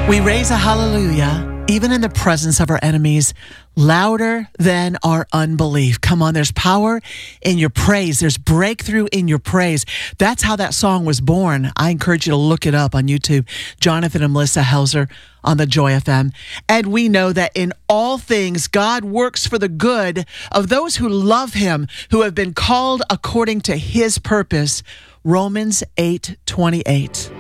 We raise a hallelujah, even in the presence of our enemies, louder than our unbelief. Come on, there's power in your praise. There's breakthrough in your praise. That's how that song was born. I encourage you to look it up on YouTube. Jonathan and Melissa Helzer on the Joy FM. And we know that in all things, God works for the good of those who love him, who have been called according to his purpose. Romans 8:28.